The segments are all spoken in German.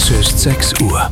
Es ist 6 Uhr.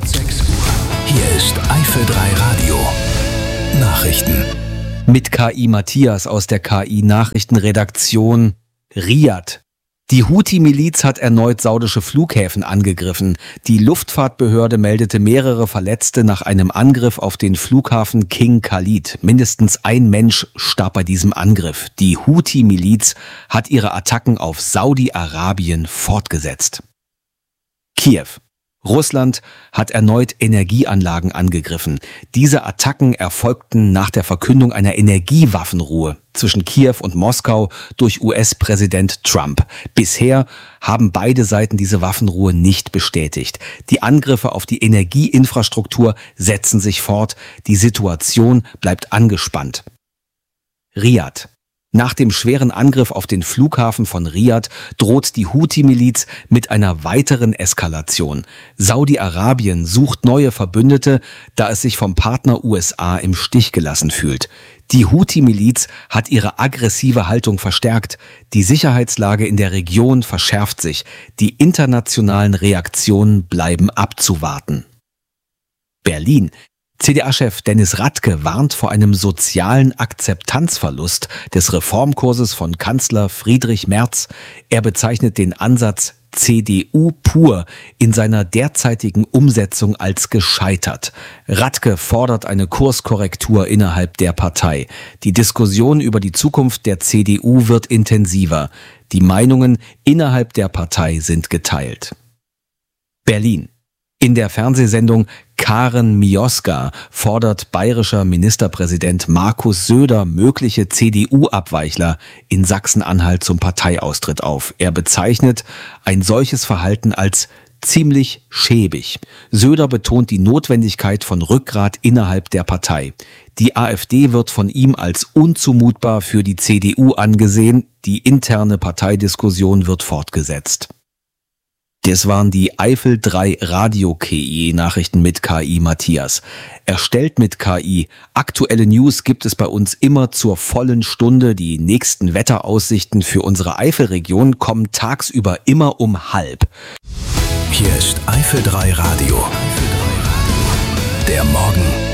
Hier ist Eifel 3 Radio. Nachrichten. Mit KI Matthias aus der KI-Nachrichtenredaktion. Riyadh. Die Houthi-Miliz hat erneut saudische Flughäfen angegriffen. Die Luftfahrtbehörde meldete mehrere Verletzte nach einem Angriff auf den Flughafen King Khalid. Mindestens ein Mensch starb bei diesem Angriff. Die Houthi-Miliz hat ihre Attacken auf Saudi-Arabien fortgesetzt. Kiew. Russland hat erneut Energieanlagen angegriffen. Diese Attacken erfolgten nach der Verkündung einer Energiewaffenruhe zwischen Kiew und Moskau durch US-Präsident Trump. Bisher haben beide Seiten diese Waffenruhe nicht bestätigt. Die Angriffe auf die Energieinfrastruktur setzen sich fort. Die Situation bleibt angespannt. Riyadh. Nach dem schweren Angriff auf den Flughafen von Riyadh droht die Houthi-Miliz mit einer weiteren Eskalation. Saudi-Arabien sucht neue Verbündete, da es sich vom Partner USA im Stich gelassen fühlt. Die Houthi-Miliz hat ihre aggressive Haltung verstärkt. Die Sicherheitslage in der Region verschärft sich. Die internationalen Reaktionen bleiben abzuwarten. Berlin. CDA-Chef Dennis Radke warnt vor einem sozialen Akzeptanzverlust des Reformkurses von Kanzler Friedrich Merz. Er bezeichnet den Ansatz CDU pur in seiner derzeitigen Umsetzung als gescheitert. Radke fordert eine Kurskorrektur innerhalb der Partei. Die Diskussion über die Zukunft der CDU wird intensiver. Die Meinungen innerhalb der Partei sind geteilt. Berlin. In der Fernsehsendung Karen Mioska fordert bayerischer Ministerpräsident Markus Söder mögliche CDU-Abweichler in Sachsen-Anhalt zum Parteiaustritt auf. Er bezeichnet ein solches Verhalten als ziemlich schäbig. Söder betont die Notwendigkeit von Rückgrat innerhalb der Partei. Die AfD wird von ihm als unzumutbar für die CDU angesehen. Die interne Parteidiskussion wird fortgesetzt. Das waren die Eifel 3 Radio-KI-Nachrichten mit KI Matthias. Erstellt mit KI. Aktuelle News gibt es bei uns immer zur vollen Stunde. Die nächsten Wetteraussichten für unsere Eifelregion kommen tagsüber immer um 12:30. Hier ist Eifel 3 Radio. Der Morgen.